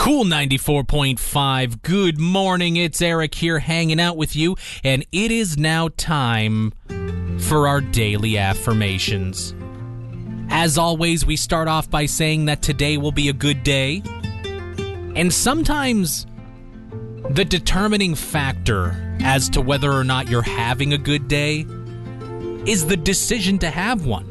Cool 94.5. Good morning. It's Eric here hanging out with you, and it is now time for our daily affirmations. As always, we start off by saying that today will be a good day. And sometimes the determining factor as to whether or not you're having a good day is the decision to have one.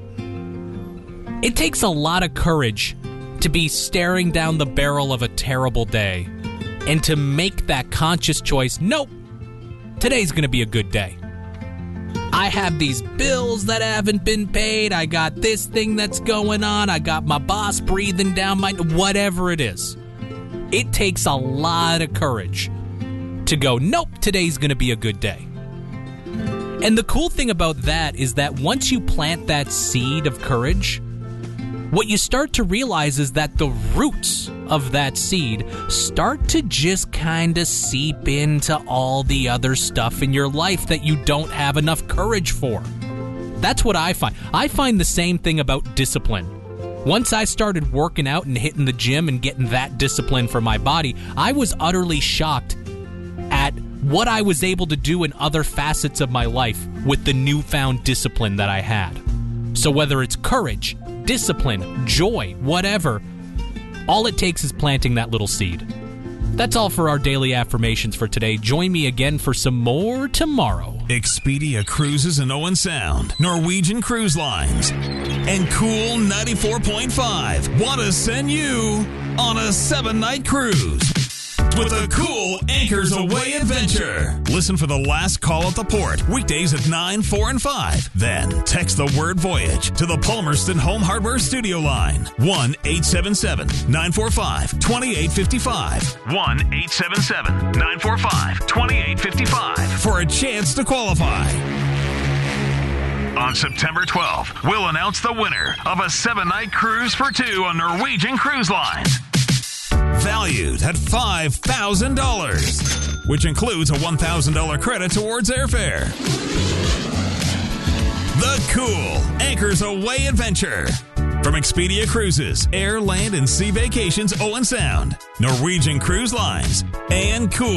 It takes a lot of courage to be staring down the barrel of a terrible day and to make that conscious choice, nope, today's going to be a good day. I have these bills that haven't been paid, I got this thing that's going on, I got my boss breathing down my... whatever it is. It takes a lot of courage to go, nope, today's going to be a good day. And the cool thing about that is that once you plant that seed of courage, what you start to realize is that the roots of that seed start to just kind of seep into all the other stuff in your life that you don't have enough courage for. That's what I find. I find the same thing about discipline. Once I started working out and hitting the gym and getting that discipline for my body, I was utterly shocked at what I was able to do in other facets of my life with the newfound discipline that I had. So whether it's courage, discipline, joy, whatever, all it takes is planting that little seed. That's all for our daily affirmations for today. Join me again for some more tomorrow. Expedia Cruises in Owen Sound, Norwegian Cruise Lines, and Cool 94.5 want to send you on a 7-night cruise with a cool Anchors Away adventure. Listen for the last call at the port, weekdays at 9, 4, and 5. Then text the word voyage to the Palmerston Home Hardware Studio line, 1-877-945-2855. 1-877-945-2855 for a chance to qualify. On September 12th, we'll announce the winner of a 7-night cruise for two on Norwegian Cruise Lines. Valued at $5,000, which includes a $1,000 credit towards airfare. The cool Anchors Away adventure from Expedia Cruises, Air, Land, and Sea Vacations Owen Sound, Norwegian Cruise Lines, and Cool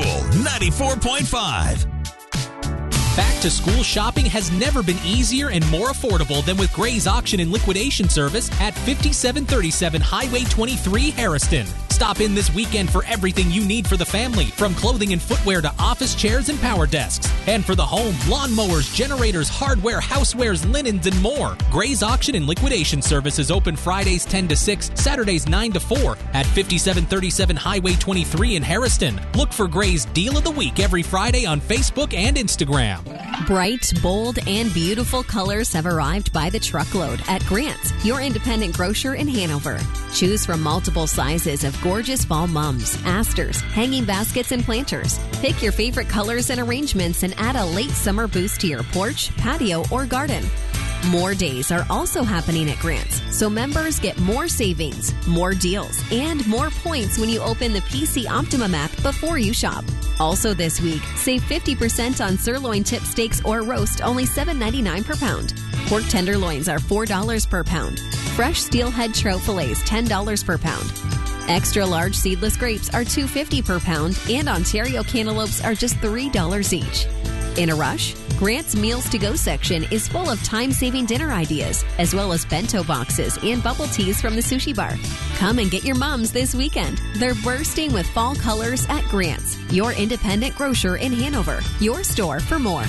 94.5. Back to school shopping has never been easier and more affordable than with Gray's Auction and Liquidation Service at 5737 Highway 23, Harriston. Stop in this weekend for everything you need for the family, from clothing and footwear to office chairs and power desks. And for the home, lawnmowers, generators, hardware, housewares, linens, and more. Gray's Auction and Liquidation Service is open Fridays 10 to 6, Saturdays 9 to 4 at 5737 Highway 23 in Harriston. Look for Gray's Deal of the Week every Friday on Facebook and Instagram. Bright, bold, and beautiful colors have arrived by the truckload at Grant's, your independent grocer in Hanover. Choose from multiple sizes of gorgeous fall mums, asters, hanging baskets, and planters. Pick your favorite colors and arrangements and add a late summer boost to your porch, patio, or garden. More days are also happening at Grant's, so members get more savings, more deals, and more points when you open the PC Optimum app before you shop. Also this week, save 50% on sirloin tip steaks or roast, only $7.99 per pound. Pork tenderloins are $4 per pound. Fresh steelhead trout fillets, $10 per pound. Extra large seedless grapes are $2.50 per pound, and Ontario cantaloupes are just $3 each. In a rush? Grant's Meals to Go section is full of time-saving dinner ideas, as well as bento boxes and bubble teas from the sushi bar. Come and get your mums this weekend. They're bursting with fall colors at Grant's, your independent grocer in Hanover. Your store for more.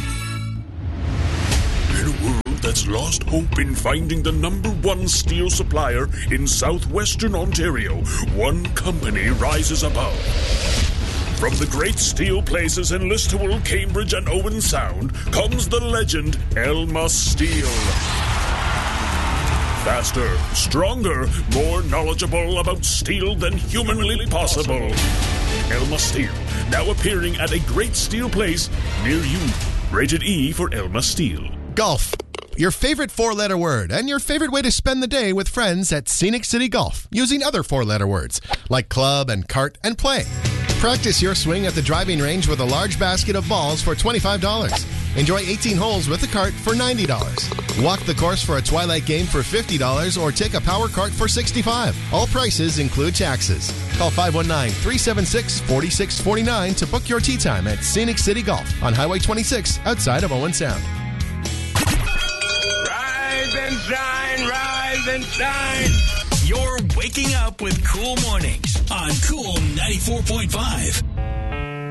In a world that's lost hope in finding the #1 steel supplier in southwestern Ontario, one company rises above. From the great steel places in Listowel, Cambridge, and Owen Sound comes the legend Elma Steel. Faster, stronger, more knowledgeable about steel than humanly possible. Elma Steel, now appearing at a great steel place near you. Rated E for Elma Steel. Golf. Your favorite four-letter word and your favorite way to spend the day with friends at Scenic City Golf using other four-letter words like club and cart and play. Practice your swing at the driving range with a large basket of balls for $25. Enjoy 18 holes with a cart for $90. Walk the course for a twilight game for $50 or take a power cart for $65. All prices include taxes. Call 519-376-4649 to book your tee time at Scenic City Golf on Highway 26 outside of Owen Sound. Rise and shine, rise and shine. You're waking up with Cool Mornings on Cool 94.5.